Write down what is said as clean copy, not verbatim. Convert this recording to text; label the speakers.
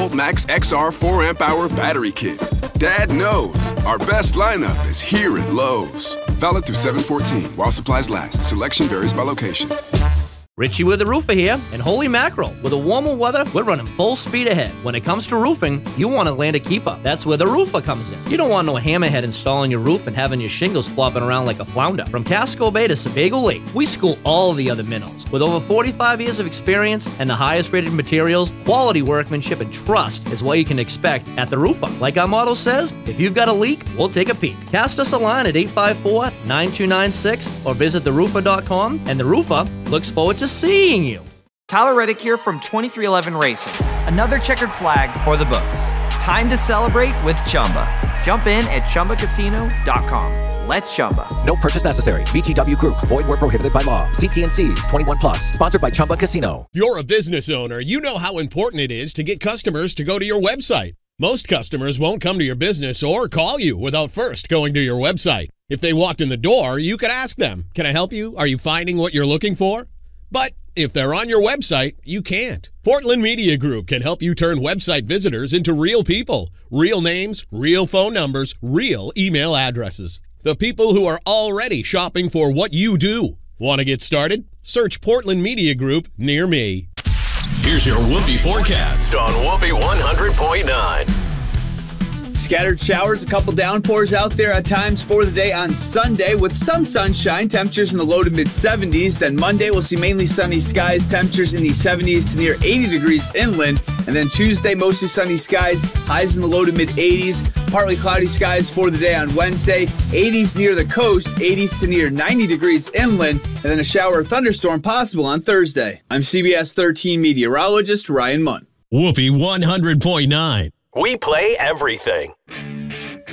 Speaker 1: 12-volt Max XR 4 amp-hour battery kit. Dad knows our best lineup is here at Lowe's. Valid through 7/14 while supplies last. Selection varies by location.
Speaker 2: Richie with the Roofer here, and holy mackerel, with the warmer weather, we're running full speed ahead. When it comes to roofing, you want to land a keeper. That's where the Roofer comes in. You don't want no hammerhead installing your roof and having your shingles flopping around like a flounder. From Casco Bay to Sebago Lake, we school all the other minnows. With over 45 years of experience and the highest rated materials, quality workmanship, and trust is what you can expect at the Roofer. Like our motto says, if you've got a leak, we'll take a peek. Cast us a line at 854-9296 or visit theroofer.com, and the Roofer looks forward to seeing you.
Speaker 3: Tyler Reddick here from 2311 Racing. Another checkered flag for the books. Time to celebrate with Chumba. Jump in at ChumbaCasino.com. Let's Chumba.
Speaker 4: No purchase necessary. VGW Group. Void where prohibited by law. See T&Cs. 21 plus. Sponsored by Chumba Casino.
Speaker 5: If you're a business owner, you know how important it is to get customers to go to your website. Most customers won't come to your business or call you without first going to your website. If they walked in the door, you could ask them, "Can I help you? Are you finding what you're looking for?" But if they're on your website, you can't. Portland Media Group can help you turn website visitors into real people. Real names, real phone numbers, real email addresses. The people who are already shopping for what you do. Want to get started? Search Portland Media Group near me.
Speaker 6: Here's your Whoopee forecast on Whoopee 100.9.
Speaker 7: Scattered showers, a couple downpours out there at times for the day on Sunday with some sunshine, temperatures in the low to mid 70s. Then Monday we'll see mainly sunny skies, temperatures in the 70s to near 80 degrees inland. And then Tuesday, mostly sunny skies, highs in the low to mid 80s. Partly cloudy skies for the day on Wednesday, 80s near the coast, 80s to near 90 degrees inland. And then a shower or thunderstorm possible on Thursday. I'm CBS 13 meteorologist Ryan Munn.
Speaker 6: Whoopee 100.9. We play everything.